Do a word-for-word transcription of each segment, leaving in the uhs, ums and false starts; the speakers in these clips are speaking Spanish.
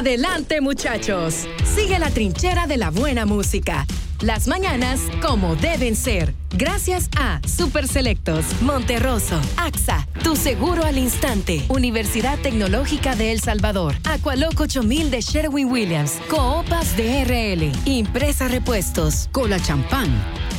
Adelante, muchachos. Sigue la trinchera de la buena música. Las mañanas como deben ser. Gracias a Super Selectos, Monterroso, A X A, Tu Seguro al Instante, Universidad Tecnológica de El Salvador, Aqualoc ocho mil de Sherwin-Williams, Coopas de R L, Impresa Repuestos, Cola Champán.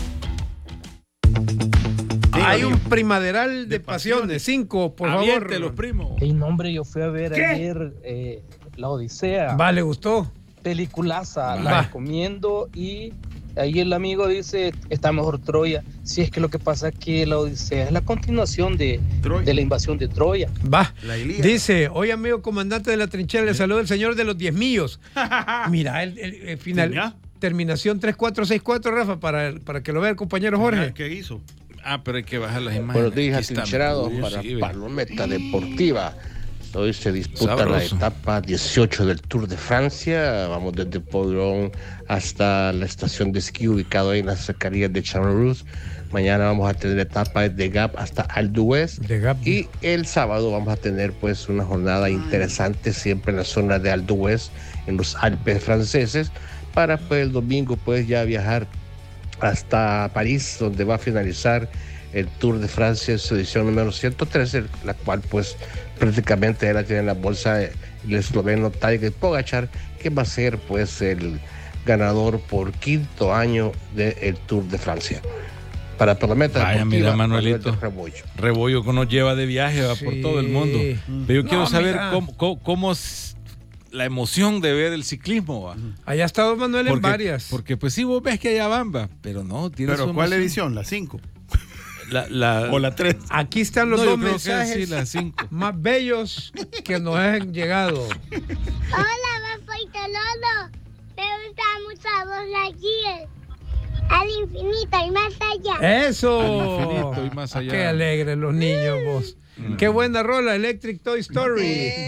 Hay un primaderal de, de pasiones. Cinco, por favor. los primos. Hey, nombre, yo fui a ver ¿Qué? ayer eh, La Odisea. Va, ¿le gustó? Peliculaza, Va. la recomiendo. Y ahí el amigo dice, está mejor Troya. Si es que lo que pasa es que La Odisea es la continuación de, de la invasión de Troya. Va. Dice, oye, amigo comandante de la trinchera, le saluda el señor de los diez millos. Mira, el, el, el final. ¿Ya? Terminación tres cuatro seis cuatro, Rafa, para, para que lo vea el compañero Jorge. ¿Qué hizo? Ah, pero hay que bajar las imágenes. Buenos días, Aquí está, atrincherados, mi para sí, Palometa Deportiva. Hoy se disputa Sabroso. la etapa dieciocho del Tour de Francia. Vamos desde Poirón hasta la estación de esquí ubicado ahí en las cercanías de Charleroi. Mañana vamos a tener etapa de Gap hasta Alpe d'Huez. Y el sábado vamos a tener pues una jornada interesante siempre en la zona de Alpe d'Huez, en los Alpes franceses, para pues el domingo pues ya viajar hasta París, donde va a finalizar el Tour de Francia en su edición número ciento trece, la cual pues prácticamente ya la tiene en la bolsa el esloveno Tadej Pogačar, que va a ser pues el ganador por quinto año del Tour de Francia. Para Palometa Vaya, Deportiva, mira, Manuelito. Manuel de Rebollo. Rebollo que nos lleva de viaje va Sí. por todo el mundo. Pero yo No, quiero saber mira. cómo, cómo, cómo es la emoción de ver el ciclismo. ¿va? Allá ha estado Manuel en Porque- varias. Porque pues sí, vos ves que allá van, va, pero no, tiene ¿Pero su cuál emoción. edición? ¿La cinco? La, la, ¿O la tres? Aquí están los No, yo dos creo que mensajes sí, las cinco. más bellos que nos han llegado. Hola, Rafa y Lolo. Me gusta mucho a vos aquí. Al infinito y más allá. ¡Eso! Al infinito y más allá. Qué alegres los niños, vos. Mm. Qué buena rola, Electric Toy Story.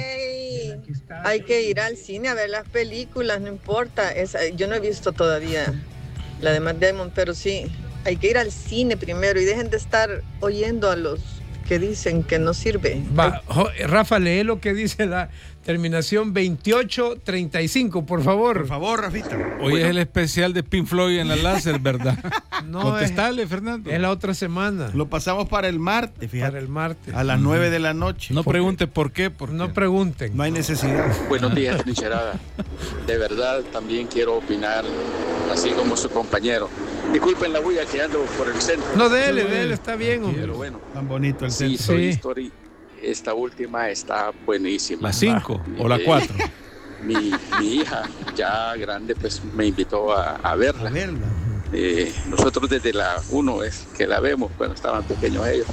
Ey, hay que ir al cine a ver las películas, no importa. Esa, yo no he visto todavía la de Matt Damon, pero sí, hay que ir al cine primero y dejen de estar oyendo a los que dicen que no sirve. Va, jo- Rafa, lee lo que dice la terminación veintiocho treinta y cinco, por favor. Por favor, Rafita. Hoy Bueno. es el especial de Pink Floyd en la láser, ¿verdad? No, Contestale, Fernando. Es la otra semana. Lo pasamos para el martes, fíjate. Para el martes. A las nueve de la noche. No pregunte por qué, porque No pregunten. No hay necesidad. Buenos días, trincherada. De verdad, también quiero opinar, así como su compañero. Disculpen la bulla que ando por el centro. No, dele, dele, está bien, hombre. Pero bueno, Tan bonito el sí, centro. Toy Sí. Story, esta última está buenísima. ¿La cinco o la Eh, cuatro? Mi, mi hija, ya grande, pues me invitó a, a verla. A verla. Eh, nosotros desde la uno es que la vemos cuando estaban pequeños ellos.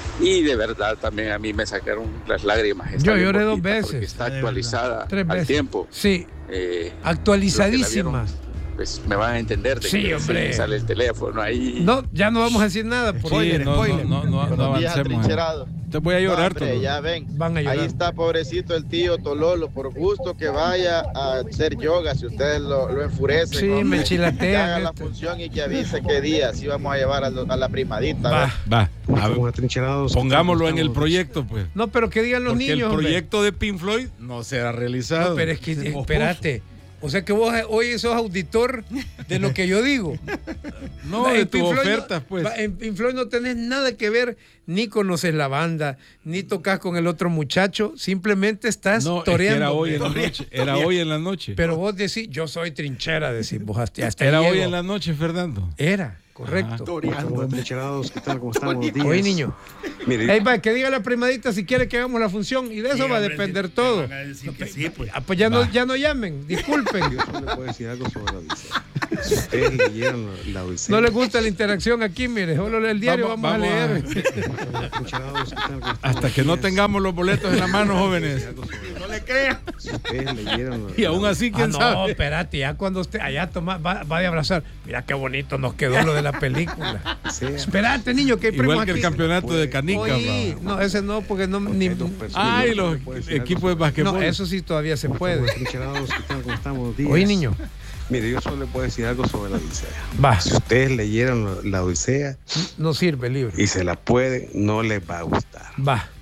Y de verdad también a mí me sacaron las lágrimas. Está Yo bien lloré dos bonita porque veces. Está actualizada Tres al veces. tiempo. Sí, Eh, actualizadísima. los que la vieron, pues me van a entender de Sí, que hombre. sí, sale el teléfono ahí. No, ya no vamos a decir nada. Por Sí, no, spoiler. no, no, no, no Buenos días, avancemos. atrincherado. Te voy a llorar, Hombre, Tolo. ya ven. Van a llorar. Ahí está pobrecito el tío Tololo, por gusto que vaya a hacer yoga, si ustedes lo, lo enfurecen. Sí, hombre, me chilatean que haga la este. función y que avise qué día, si vamos a llevar a, lo- a la primadita. Va. Va, a ver, pongámoslo en el proyecto, pues. No, pero que digan los Porque niños. el hombre. proyecto de Pink Floyd no será realizado. No, pero es que, Ese es espérate. O sea que vos hoy sos auditor de lo que yo digo. No, En de tus Pink Floyd no- ofertas, pues. va, En Pink Floyd no tenés nada que ver, ni conoces la banda, ni tocas con el otro muchacho, simplemente estás No, es que toreando. era hoy en la noche. Era hoy en la noche. Pero vos decís, yo soy trinchera, decís vos hasta, hasta Era ahí hoy llego. en la noche, Fernando. Era, correcto. ¿Qué tal? ¿Cómo están? Buenos días. Oye, niño. Mire, Ahí va, que diga la primadita si quiere que hagamos la función y de eso Sí, va a hombre, depender sí, todo. te van a decir que sí, pues. Ah, pues ya no, Va. ya no llamen, disculpen. yo solo le puedo decir algo sobre la Odisea. Si ustedes leyeron la, la Odisea. No les gusta la interacción aquí, mire, solo el diario vamos, Vamos- a vamos leer. Atrincherados, ¿qué tal? ¿Cómo están? Hasta que no Buenos días. tengamos los boletos en la mano, jóvenes. No le crean. Si ustedes leyeron la, Y aún así, Ah, quién no, sabe. espérate, ya cuando usted allá toma, va, va de abrazar. Mira qué bonito nos quedó lo de la película. Odisea. Espérate, niño, que hay Igual primos que el aquí. campeonato de canica, Oye, bravo. no, ese no, porque no ni. Ay, los equipos de basquetbol. No, eso sí todavía se puede. Atrincherados, ¿qué tal? ¿Cómo están? Buenos días. Oye, niño, Mire, yo solo le puedo decir algo sobre la Odisea. va, Si ustedes leyeron la, la Odisea no sirve el libro. y se la pueden, no les va a gustar. Va.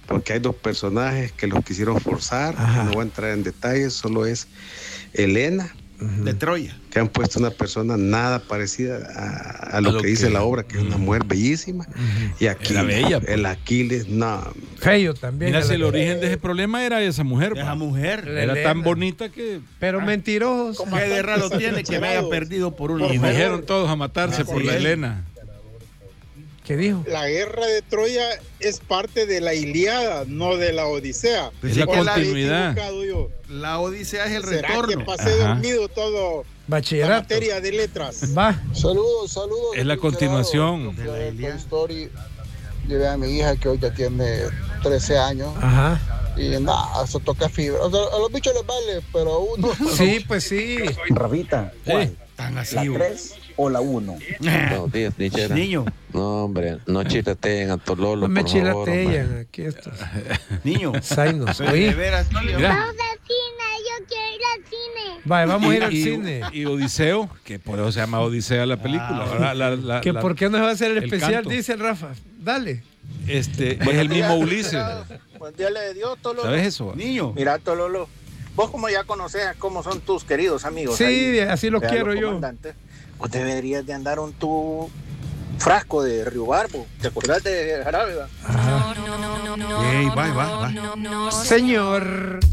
porque hay dos personajes que los quisieron forzar. Ajá. No voy a entrar en detalles, solo es Helena, de Troya, que han puesto una persona nada parecida a, a lo, A lo que dice que- la obra, que es una mujer bellísima. Y aquí Era bella, pues. el Aquiles, no. Feo también. Mira, si el la- origen de ese problema era esa mujer. esa va. mujer. Era Elena. tan bonita que Pero mentiroso. ¿Qué de raro tiene que me haya perdido por una y mujer? dijeron todos a matarse por la Helena. ¿Qué dijo? La guerra de Troya es parte de la Ilíada, no de la Odisea. Es la ¿O la he continuidad. equivocado yo? La Odisea es el ¿Será retorno. que pasé Ajá. dormido todo la Bachillerato. materia de letras? Va. Saludos, saludos. Es la continuación. De la Toy Story. Llevé a mi hija que hoy ya tiene trece años. Ajá. Y nada, eso toca fibra. O sea, a los bichos les vale, pero a uno. Sí, pues sí. Rabita, ¿cuál? Tan así. ¿La tres o la uno? Buenos días, Nichera. Niño, No, hombre, no chilateen a Tololo, No me por favor, hombre. chilatean aquí estos. niño. Zainos. De Oí. veras, tío. Mira. Vamos al cine, yo quiero ir al cine. Vale, vamos a ir al Y- cine. Y Odiseo, que por eso se llama Odisea la película. Ah, ¿verdad? La- la- ¿Que la- ¿Por qué no se va a hacer el, el especial? canto. Dice el Rafa. Dale. Este, es el mismo Ulises. Buen día le dio, Tololo. ¿Sabes eso? Niño. Mira, Tololo, vos como ya conoces cómo son tus queridos amigos. Sí, ahí, así lo de quiero los yo. comandantes, vos deberías de andar un tu frasco de Río Barbo. ¿Te acordás de Jarabe? Va? Ey, va, va, va. Señor.